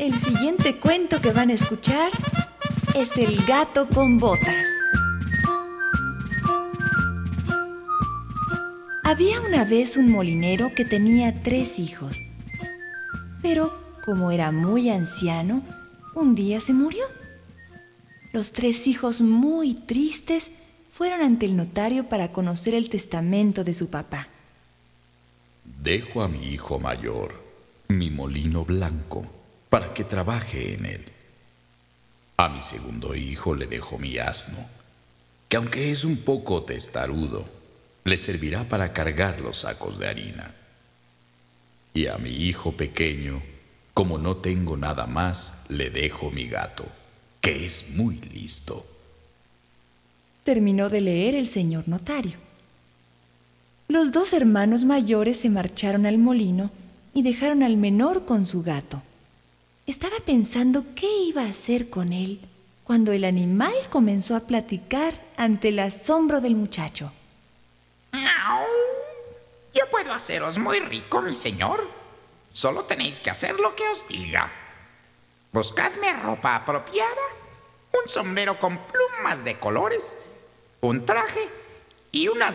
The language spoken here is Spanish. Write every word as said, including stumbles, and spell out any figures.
El siguiente cuento que van a escuchar es El gato con botas. Había una vez un molinero que tenía tres hijos, pero como era muy anciano, un día se murió. Los tres hijos, muy tristes, fueron ante el notario para conocer el testamento de su papá. Dejo a mi hijo mayor, mi molino blanco, para que trabaje en él. A mi segundo hijo le dejo mi asno, que aunque es un poco testarudo, le servirá para cargar los sacos de harina. Y a mi hijo pequeño, como no tengo nada más, le dejo mi gato, que es muy listo. Terminó de leer el señor notario. Los dos hermanos mayores se marcharon al molino y dejaron al menor con su gato. Estaba pensando qué iba a hacer con él cuando el animal comenzó a platicar ante el asombro del muchacho. ¡Miau! Yo puedo haceros muy rico, mi señor. Solo tenéis que hacer lo que os diga. Buscadme ropa apropiada, un sombrero con plumas de colores, un traje y unas